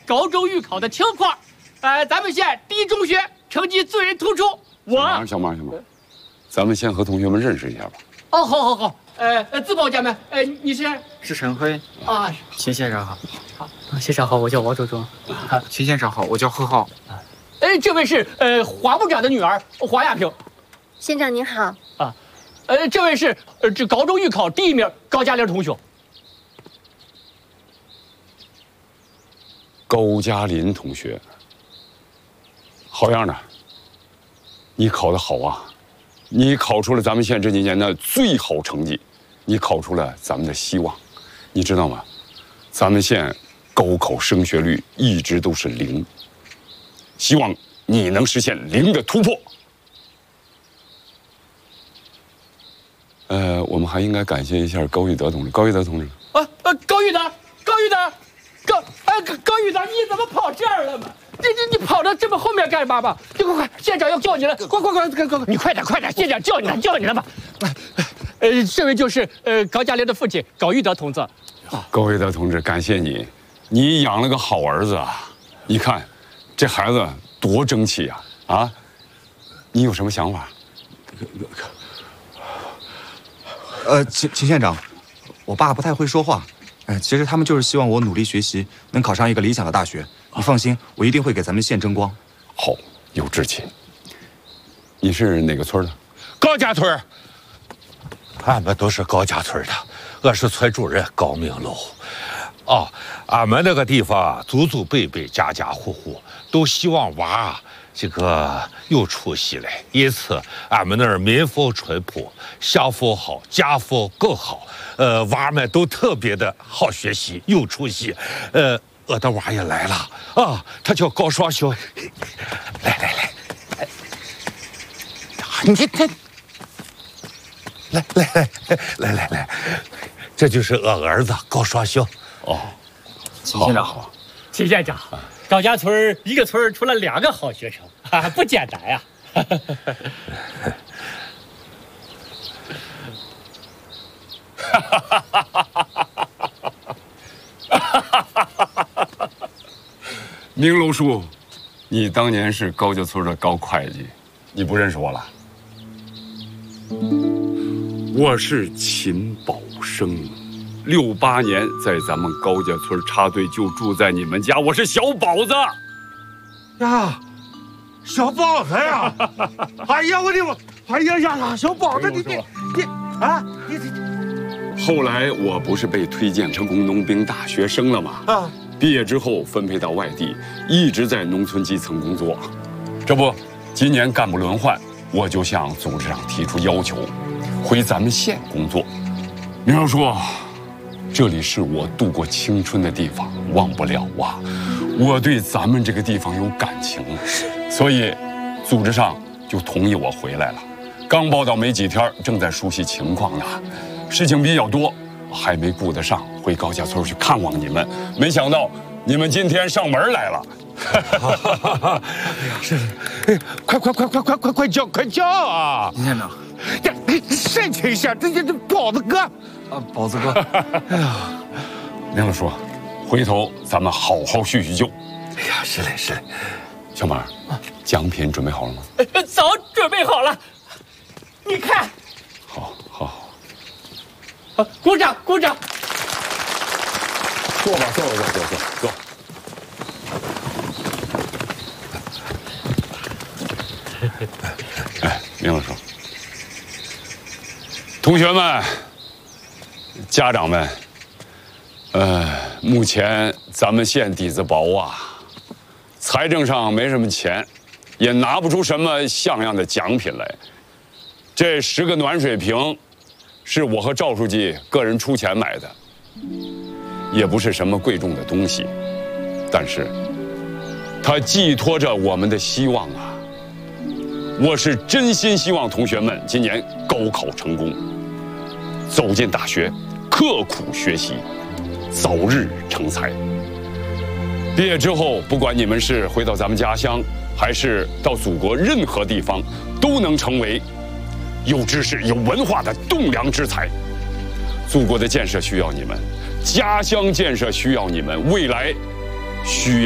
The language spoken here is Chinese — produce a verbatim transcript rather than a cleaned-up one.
高中预考的情况。呃，咱们县第一中学成绩最为突出。我小马，小马，咱们先和同学们认识一下吧。 哦，好好好。呃呃，自报家门。呃，你是？ 是陈辉啊。 秦先生好。 好， 先生好，我叫王周忠。秦先生好，我叫贺浩。 哎，这位是呃华部长的女儿华亚萍。 县长您好。 啊，呃，这位是呃这高中预考第一名高佳玲同学。 高佳林同学，好样的！你考得好啊！你考出了咱们县这几年的最好成绩，你考出了咱们的希望。你知道吗？咱们县高考升学率一直都是零，希望你能实现零的突破。呃，我们还应该感谢一下高玉德同志。高玉德同志， 啊呃，高玉德，高玉德，高啊高高玉德，你怎么跑这儿了嘛？这这你跑到这么后面干嘛吧？快快快，县长要叫你了！快快快快快，你快点快点，县长叫你了，叫你了嘛！呃，这位就是呃高佳玲的父亲高玉德同志。 高玉德同志，感谢你，你养了个好儿子啊！你看，这孩子多争气呀！啊，你有什么想法？ 呃，秦秦县长，我爸不太会说话，哎，其实他们就是希望我努力学习，能考上一个理想的大学。你放心，我一定会给咱们县争光。 好，有志气。你是哪个村的？ 高家村。俺们都是高家村的，我是村主任高明楼。哦，俺们那个地方祖祖辈辈、家家户户都希望娃这个有出息嘞，因此俺们那儿民风淳朴，乡风好，家风更好。呃，娃们都特别的好学习，有出息。呃，我的娃也来了啊，他叫高双修。来来来，你这。来来来来来来，这就是我儿子高双修。 哦， 秦县长好。 秦县长，高家村一个村出了两个好学生，啊，不简单呀。 明楼叔，你当年是高家村的高会计，你不认识我了？我是秦宝生，六八年在咱们高家村插队，就住在你们家。我是小宝子。 呀，小宝子呀！哎呀，我的妈！哎呀呀呀，小宝子，你你你啊，你你。 后来我不是被推荐成功农兵大学生了吗？啊！毕业之后分配到外地，一直在农村基层工作。这不，今年干部轮换，我就向组织上提出要求。回咱们县工作，明楼叔，这里是我度过青春的地方，忘不了啊！我对咱们这个地方有感情，所以组织上就同意我回来了。刚报道没几天，正在熟悉情况呢，事情比较多，还没顾得上回高家村去看望你们。没想到你们今天上门来了。 哎呀，是，哎，快快快快快快快叫快叫啊！ 秦县长。 呀，申请一下，这这这宝子哥， 啊，宝子哥， 哎呀， 明楼叔，回头咱们好好叙叙旧。 哎呀，是嘞是嘞， 小马，奖品准备好了吗？ 早准备好了，你看。 好，好， 好，鼓掌，鼓掌。 坐吧，坐吧，坐坐坐坐。哎，明楼叔。同学们、家长们，呃，目前咱们县底子薄啊，财政上没什么钱，也拿不出什么像样的奖品来。这十个暖水瓶，是我和赵书记个人出钱买的，也不是什么贵重的东西，但是它寄托着我们的希望啊。我是真心希望同学们今年高考成功，走进大学，刻苦学习，早日成才。毕业之后，不管你们是回到咱们家乡，还是到祖国任何地方，都能成为有知识、有文化的栋梁之才。祖国的建设需要你们，家乡建设需要你们，未来需要。